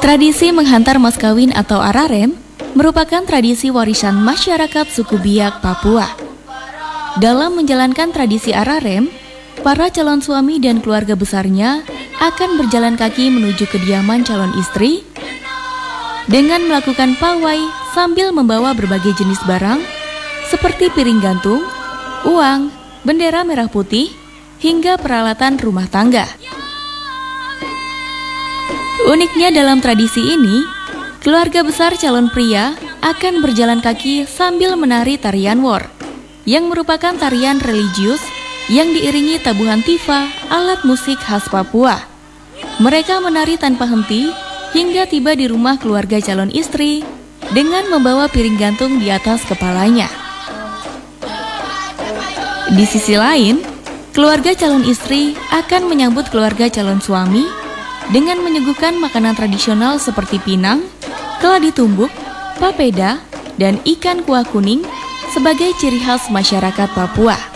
Tradisi menghantar mas kawin atau ararem merupakan tradisi warisan masyarakat suku Biak, Papua. Dalam menjalankan tradisi ararem, para calon suami dan keluarga besarnya akan berjalan kaki menuju kediaman calon istri dengan melakukan pawai sambil membawa berbagai jenis barang seperti piring gantung, uang, bendera merah putih, hingga peralatan rumah tangga. Uniknya dalam tradisi ini, keluarga besar calon pria akan berjalan kaki sambil menari tarian wor, yang merupakan tarian religius yang diiringi tabuhan tifa, alat musik khas Papua. Mereka menari tanpa henti hingga tiba di rumah keluarga calon istri dengan membawa piring gantung di atas kepalanya. Di sisi lain, keluarga calon istri akan menyambut keluarga calon suami dengan menyuguhkan makanan tradisional seperti pinang, keladi tumbuk, papeda, dan ikan kuah kuning sebagai ciri khas masyarakat Papua.